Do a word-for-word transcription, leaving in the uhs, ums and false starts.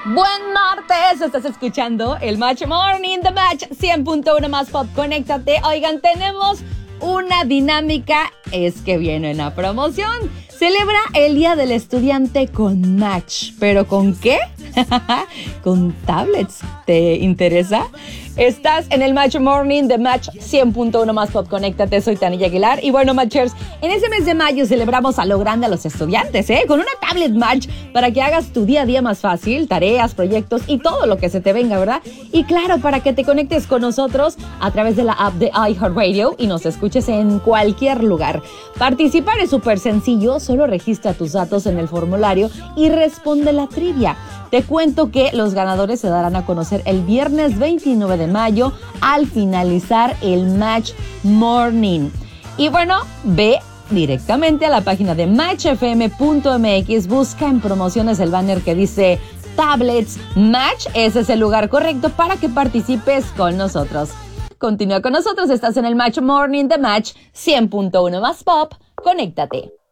Buen martes, estás escuchando el Match Morning, The Match cien punto uno más Pop, conéctate. Oigan, tenemos una dinámica, es que viene una promoción. Celebra el Día del Estudiante con Match. ¿Pero con qué? Con tablets. ¿Te interesa? Estás en el Match Morning de Match cien punto uno más Pop. Conéctate, soy Tania Aguilar. Y bueno, Matchers, en ese mes de mayo celebramos a lo grande a los estudiantes, ¿eh? Con una tablet Match para que hagas tu día a día más fácil, tareas, proyectos y todo lo que se te venga, ¿verdad? Y claro, para que te conectes con nosotros a través de la app de iHeartRadio y nos escuches en cualquier lugar. Participar es súper sencillo, solo registra tus datos en el formulario y responde la trivia. Te cuento que los ganadores se darán a conocer el viernes veintinueve de mayo al finalizar el Match Morning. Y bueno, ve directamente a la página de match f m punto m x, busca en promociones el banner que dice Tablets Match. Ese es el lugar correcto para que participes con nosotros. Continúa con nosotros, estás en el Match Morning de Match cien punto uno más Pop. Conéctate.